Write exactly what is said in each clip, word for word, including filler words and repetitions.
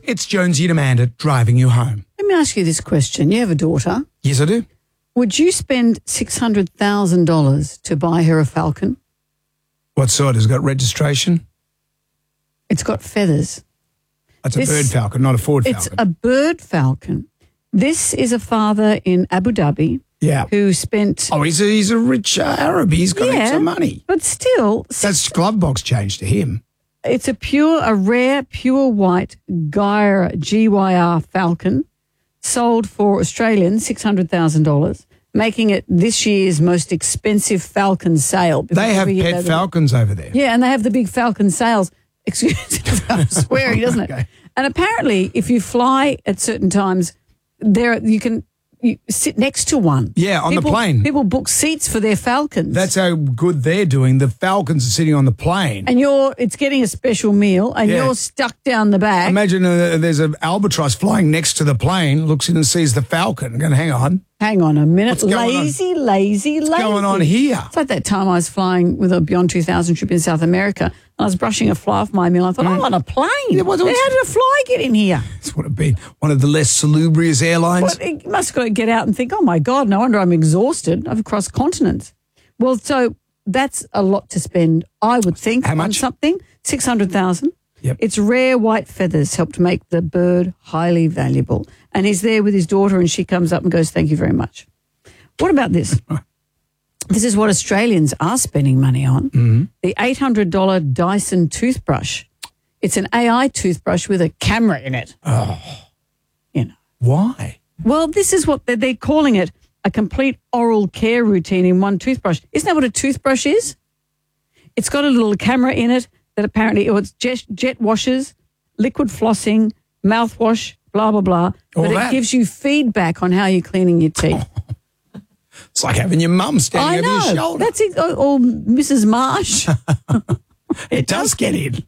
It's Jonesy and Amanda driving you home. Let me ask you this question. You have a daughter. Yes, I do. Would you spend six hundred thousand dollars to buy her a Falcon? What sort? Has it got registration? It's got feathers. It's a This- bird falcon, not a Ford It's falcon. a bird falcon. This is a father in Abu Dhabi yeah. who spent... Oh, he's a, he's a rich uh, Arab. He's got Yeah. heaps of money. But still, That's glove box change to him. it's a pure, a rare, pure white Gyre G Y R Falcon sold for Australian six hundred thousand dollars, making it this year's most expensive Falcon sale. They have Every year pet they- falcons over there. Yeah, and they have the big Falcon sales. Excuse me, I'm swearing, doesn't it? Okay. And apparently, if you fly at certain times, there you can you sit next to one. Yeah, on the People- plane. People book seats for their Falcons. That's how good they're doing. The falcons are sitting on the plane. and you're it's getting a special meal, and Yeah. you're stuck down the back. Imagine uh, there's an albatross flying next to the plane, looks in and sees the falcon. Going, hang on, Hang on a minute, What's going on? lazy, lazy, lazy. what's going on here? It's like that time I was flying with a Beyond two thousand trip in South America. And I was brushing a fly off my meal. I thought, I'm on a plane. Yeah, what- How what's- did a fly get in here? This would have been one of the less salubrious airlines. Well, you must go get out and think, oh, my God, no wonder I'm exhausted. I've crossed continents. Well, so that's a lot to spend, I would think, How on much? something. six hundred thousand dollars. Yep. Its rare white feathers helped make the bird highly valuable. And he's there with his daughter and she comes up and goes, thank you very much. What about this? This is what Australians are spending money on. Mm-hmm. The eight hundred dollars Dyson toothbrush. It's an A I toothbrush with a camera in it. Oh, You know. why? Well, this is what they're, they're calling it, a complete oral care routine in one toothbrush. Isn't that what a toothbrush is? It's got a little camera in it that apparently, or it's jet, jet washers, liquid flossing, mouthwash, blah, blah, blah. All but that. it gives you feedback on how you're cleaning your teeth. It's like having your mum I standing over your know. shoulder. That's it. Or, or Missus Marsh. it does get in.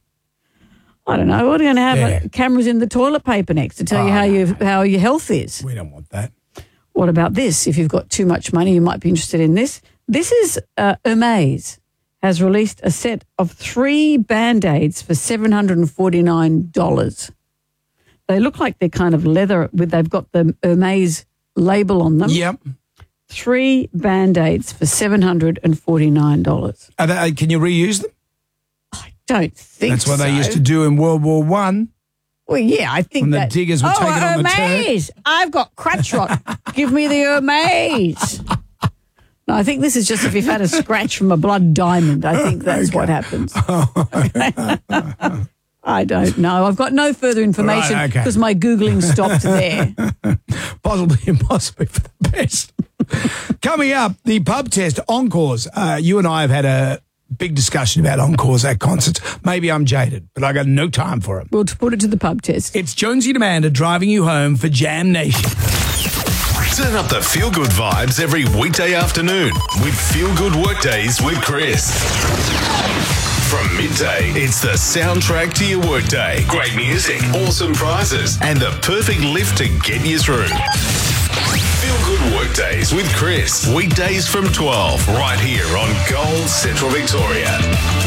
I don't know. What are you going to have? Yeah. uh, Cameras in the toilet paper next to tell you Oh, how, no, you, how your health is. We don't want that. What about this? If you've got too much money, you might be interested in this. This is uh, Hermes has released a set of three Band-Aids for seven hundred forty-nine dollars. They look like they're kind of leather, with they've got the Hermes label on them. Yep. Three Band-Aids for seven hundred forty-nine dollars. Are they, can you reuse them? Don't think That's what so. they used to do in World War One. Well, yeah, I think When the that. diggers would oh, take it on the turf. Hermes! I've got crotch rot. Give me the Hermes. No, I think this is just if you've had a scratch from a blood diamond. I think that's what happens. I don't know. I've got no further information Right, okay. because my Googling stopped there. Possibly impossibly for the best. Coming up, the pub test, Encores. Uh, you and I have had a big discussion about Encores at concerts. Maybe I'm jaded, but I got no time for it. We'll put it to the pub test. It's Jonesy and Amanda driving you home for Jam Nation. Turn up the feel-good vibes every weekday afternoon with Feel Good Workdays with Chris. From midday, it's the soundtrack to your workday. Great music, awesome prizes, and the perfect lift to get you through. Feel Good Workdays with Chris. Weekdays from twelve, right here on Gold Central Victoria.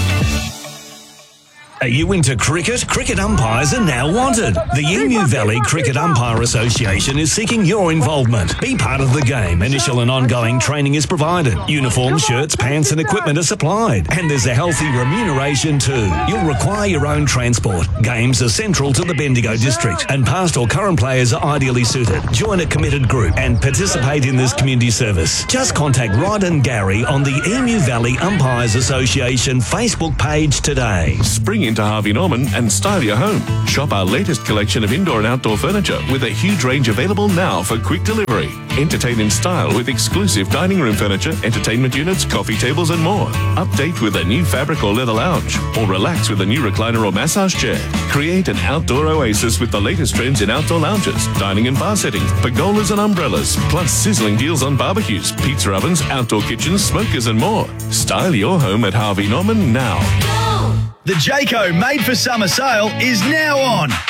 Are you into cricket? Cricket umpires are now wanted. The Emu Valley Cricket Umpire Association is seeking your involvement. Be part of the game. Initial and ongoing training is provided. Uniforms, shirts, pants and equipment are supplied. And there's a healthy remuneration too. You'll require your own transport. Games are central to the Bendigo district and past or current players are ideally suited. Join a committed group and participate in this community service. Just contact Rod and Gary on the Emu Valley Umpires Association Facebook page today. Spring into Harvey Norman and style your home. Shop our latest collection of indoor and outdoor furniture with a huge range available now for quick delivery. Entertain in style with exclusive dining room furniture, entertainment units, coffee tables and more. Update with a new fabric or leather lounge or relax with a new recliner or massage chair. Create an outdoor oasis with the latest trends in outdoor lounges, dining and bar settings, pergolas and umbrellas, plus sizzling deals on barbecues, pizza ovens, outdoor kitchens, smokers and more. Style your home at Harvey Norman now. The Jayco Made for Summer sale is now on.